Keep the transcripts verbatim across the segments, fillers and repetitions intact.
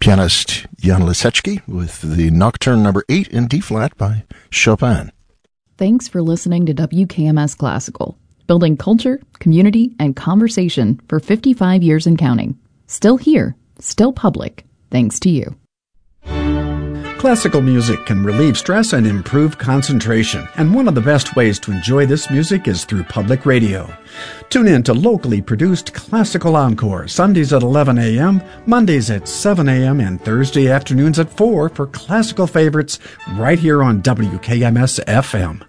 Pianist Jan Lisecki with the Nocturne number eight in D-flat by Chopin. Thanks for listening to W K M S Classical, building culture, community, and conversation for fifty-five years and counting. Still here, still public, thanks to you. Classical music can relieve stress and improve concentration, and one of the best ways to enjoy this music is through public radio. Tune in to locally produced Classical Encore, Sundays at eleven a.m., Mondays at seven a.m., and Thursday afternoons at four for classical favorites right here on W K M S F M.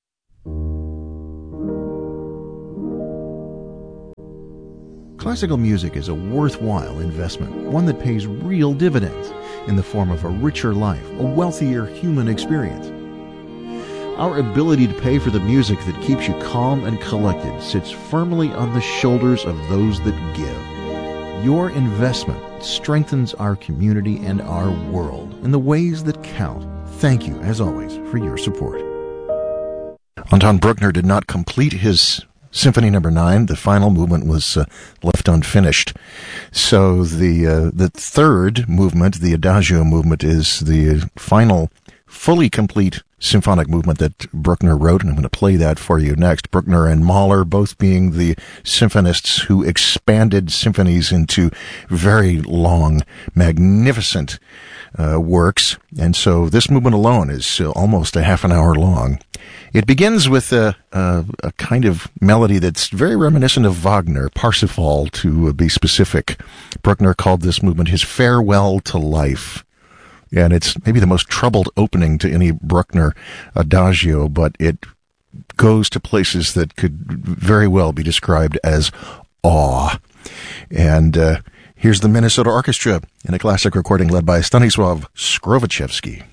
Classical music is a worthwhile investment, one that pays real dividends in the form of a richer life, a wealthier human experience. Our ability to pay for the music that keeps you calm and collected sits firmly on the shoulders of those that give. Your investment strengthens our community and our world in the ways that count. Thank you, as always, for your support. Anton Bruckner did not complete his Symphony Number Nine. The final movement was uh, left unfinished. So the uh, the third movement, the Adagio movement, is the final, fully complete symphonic movement that Bruckner wrote, and I'm going to play that for you next. Bruckner and Mahler both being the symphonists who expanded symphonies into very long, magnificent uh, works, and so this movement alone is uh, almost a half an hour long. It begins with a, a, a kind of melody that's very reminiscent of Wagner, Parsifal to be specific. Bruckner called this movement his Farewell to Life. And it's maybe the most troubled opening to any Bruckner adagio, but it goes to places that could very well be described as awe. And uh, here's the Minnesota Orchestra in a classic recording led by Stanisław Skrowaczewski.